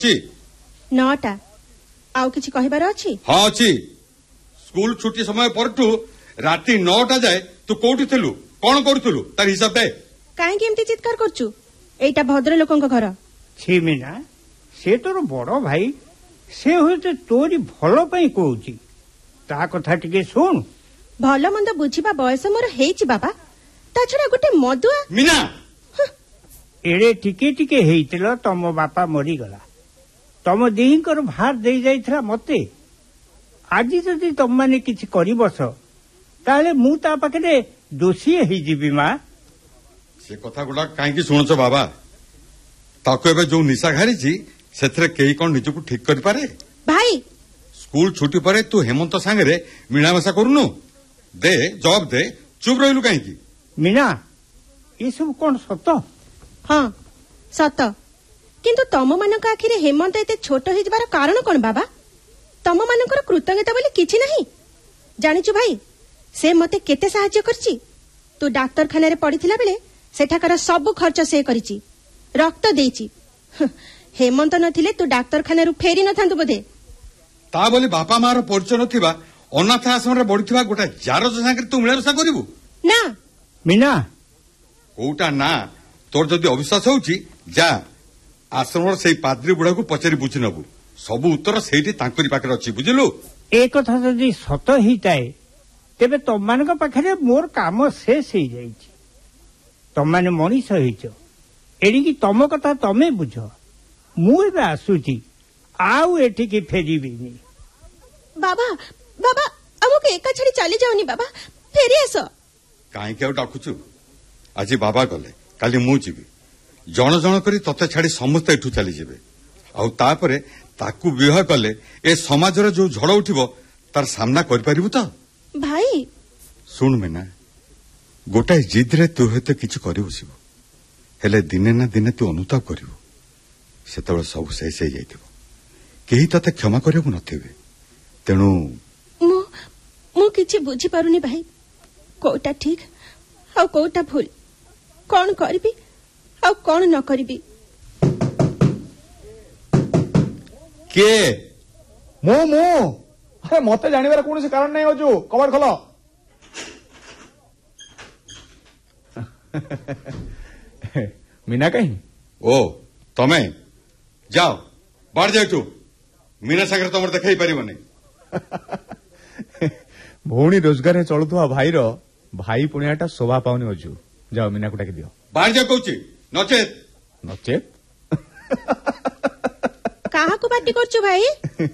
9टा आउ किछि कहिबार अछि? हाँ अछि। स्कूल छुट्टी समय परठू राति 9टा जाए तू कोठी थिलु कोन करथुलु तार हिसाब दे। काहे कि एमती चित्कार करछु? एटा भद्र लोकंक घर। छी मीना से तोर बड़ भाई से होते तोरी भलो पई कहूची ता कथा टिके सुन। भलो मंद बुझिबा बयस मोर हेछि बाबा ता छडा गुटे मदुआ। मीना एड़े टिके टिके हेइतिलो तम बापा मरी गला तम देहीकर भार दे जाइथरा मते आज जदि तम माने किछि करि बस ताले मु ता पाखरे दोषी हेइ जिबी मा। से कथा गुडा काहे कि सुनछ बाबा ताको एबे जो निशा घारिछि सेथरे केही कोन निजको ठीक करि पारे? भाई स्कूल छुट्टी परे तू हेमंत सांगरे मिलामेशा करूनु दे जवाब दे चुप रहिलु काहे कि? मीना ये सब कोन सत? हाँ सत किंतु तम मानक आखिरे हेमंत एते छोट हो जबार कारण कोन बाबा? तम मानकर कृतज्ञता बोली किछि नहीं जानिछु भाई से मते केते सहाय्य करछि। तू डाक्तरखाना रे पड़िथिला बेले सेठाकर सब खर्च से करिछि रक्त देछि। हेमंत नथिले तू डाक्तरखाना रु फेरी न थांतु बोधे। ता बोली बापा मार परिचय नथिबा अनाथ आश्रम रे बढिथिबा गोटा जार संगे तू मिलामेशा करिवु ना? मीना कोउटा ना तोर जदि अविश्वास होउची जा आश्रम से पाद्री बुढ़ा को पचारि बुझी नबु सब उत्तर सेठी तांकरी पाखरे अछि बुझिलु। ए कथा जदि सत हिताए तेबे तम मानक पाखरे मोर काम शेष हो जाइछि। तम माने मनीष होइछ एडिकी तम कथा तमे बुझ मु एबे आसुची आउ एठी की फेरीबिनी। बाबा बाबा हमके एका छड़ी चली जाउनी बाबा फेरी आस। काहे के डाकुछु आज बाबा गले काली मु जीवी जण जण करी तते छाड़ी समस्त एठू चली जेबे आउ तापरे ताकू विवाह कले ए समाज रो जो झड़ उठिबो तार सामना कर परिबु त? भाई सुन मेना गोटाए जिद रे तू हेते किछ करि बसिबो हेले दिने ना दिने तू अनुताप करिवो सेतबे सब शेष हे जाइतिबो केही तते क्षमा करिबो नथिबे तेनु मु किछि बुझी पारुनी भाई कोटा ठीक आ कोटा भूल कौन करबी आ कौन न करबी। के मु अरे मते जानिबार कोनोसी कारण नै होजु कवर खोलो। मीना कहीं ओ तमे जाओ बाहर जाइटू मीना सागर तमर देखाई परिबने। भौणी रोजगार चलुवा भाईर भाई पुणियाटा शोभा पाउनी होजु जाओ मीना को डाकी दियो बाहर जा कहूची नचेत नचेत काहा को पार्टी करछु भाई?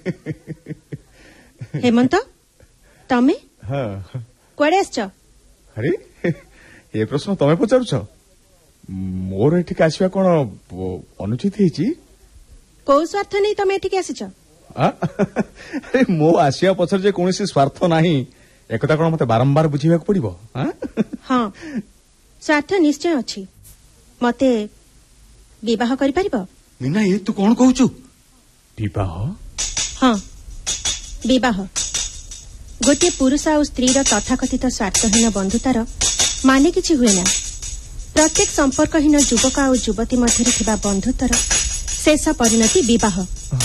हेमंत तमे हां कोडे आछो? अरे ये प्रश्न तमे पचारुछ मोर एठी आसीबा कोन अनुचित हेची? को स्वार्थ नै तमे एठी आसीछ? अरे मो आसिया पछर जे कोनोसी स्वार्थ नाही एकता कोन मते बारंबार बुझिबा को पड़िबो? हां स्वार्थ निश्चय अछि मते विवाह करि परिबो? मीना ये तू कोन कहूचु? विवाह? हां विवाह गोटे पुरुष और स्त्री तथाकथित स्वार्थहीन बंधुतार माने किछि हुए ना। प्रत्येक संपर्कहीन युवक और युवती मध्य थिबा बंधुत्वर शेष परिणति विवाह।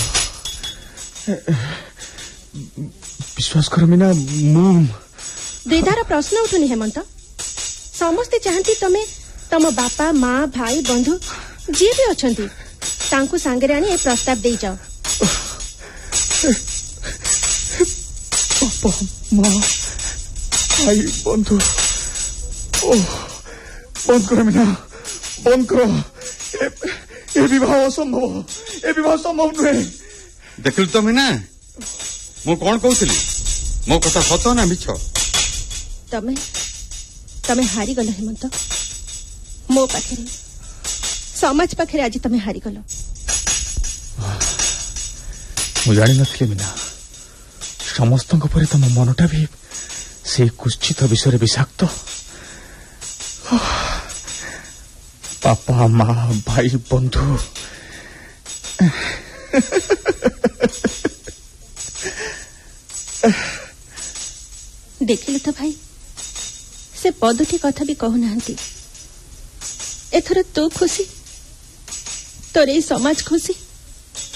विश्वास कर मीना द्विधार प्रश्न उठुनी हेमंत समस्ते चाहती तमे तम बापा माँ भाई बंधु जी भी अछंती तांकु सांगरे आनी ए प्रस्ताव देई जाओ। बापा माँ भाई बंधु बंद करो मीना बंद करो ए विवाह संभव नुहे। देखलु तो मीना मु कोन कहउतली मो कथा सत ना मिछ? तमे हारी गल हेमंत मो पाखरे समाज पाखरे आज तमे हारी गल। मु जानि नथले मीना समस्तक परे तम मनटा भी से कुश्चित विषय विषाक्त। बापा माँ भाई बंधु देखिलु तो भाई से पदटी कथा भी कहू नाहंती। एथर तू खुशी तोर समाज खुशी